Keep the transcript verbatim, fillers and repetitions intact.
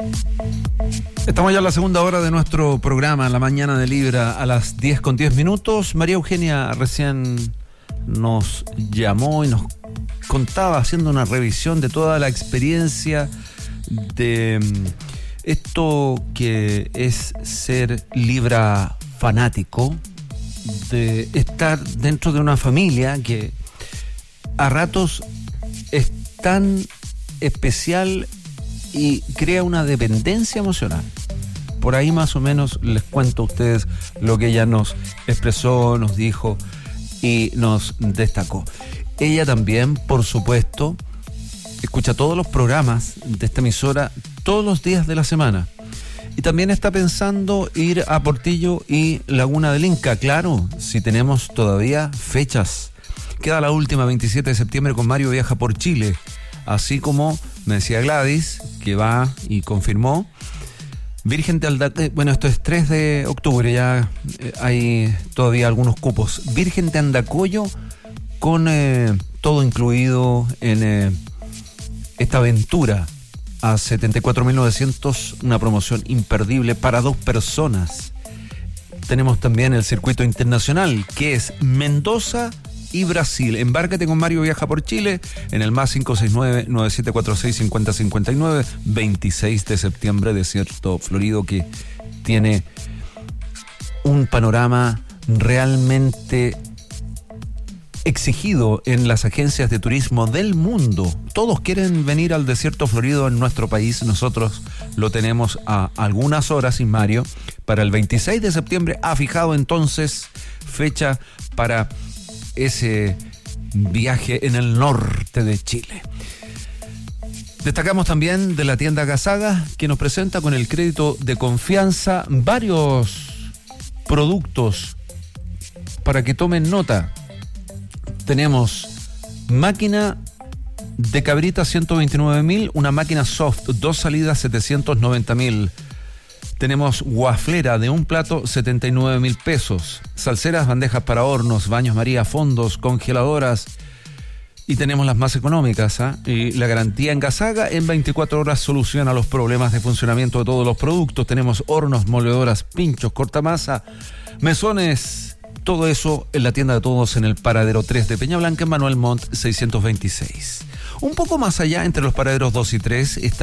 Estamos ya en la segunda hora de nuestro programa, La Mañana de Libra, a las diez con diez minutos. María Eugenia recién nos llamó y nos contaba, haciendo una revisión de toda la experiencia de esto que es ser Libra fanático, de estar dentro de una familia que a ratos es tan especial y crea una dependencia emocional. Por ahí más o menos les cuento a ustedes lo que ella nos expresó, nos dijo y nos destacó. Ella también, por supuesto, escucha todos los programas de esta emisora todos los días de la semana. Y también está pensando ir a Portillo y Laguna del Inca. Claro, si tenemos todavía fechas. Queda la última, veintisiete de septiembre, con Mario Viaja por Chile. Así como me decía Gladys, que va y confirmó, Virgen de Andacollo, bueno, esto es tres de octubre, ya eh, hay todavía algunos cupos. Virgen de Andacollo, con eh, todo incluido en eh, esta aventura a setenta y cuatro mil novecientos, una promoción imperdible para dos personas. Tenemos también el circuito internacional, que es Mendoza y Brasil. Embárcate con Mario Viaja por Chile en el más cinco seis nueve, nueve siete cuatro seis, cinco cero cinco nueve, veintiséis de septiembre, desierto florido, que tiene un panorama realmente exigido en las agencias de turismo del mundo. Todos quieren venir al desierto florido en nuestro país. Nosotros lo tenemos a algunas horas, y Mario, para el veintiséis de septiembre ha fijado entonces fecha para ese viaje en el norte de Chile. Destacamos también de la tienda Gazaga, que nos presenta con el crédito de confianza varios productos para que tomen nota. Tenemos máquina de cabrita ciento veintinueve mil, una máquina soft, dos salidas setecientos noventa mil. Tenemos guaflera de un plato, setenta y nueve mil pesos. Salseras, bandejas para hornos, baños María, fondos, congeladoras. Y tenemos las más económicas, ¿eh? Y la garantía en Gazaga, en veinticuatro horas soluciona los problemas de funcionamiento de todos los productos. Tenemos hornos, moledoras, pinchos, cortamasa, mesones. Todo eso en la tienda de todos, en el paradero tres de Peña Blanca, en Manuel Montt seiscientos veintiséis. Un poco más allá, entre los paraderos dos y tres, está